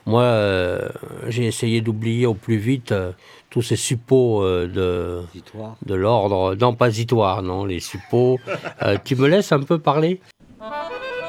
Moi, j'ai essayé d'oublier au plus vite tous ces suppôts de l'ordre. Non, pas Zitoire, non, les suppôts. Tu me laisses un peu parler ?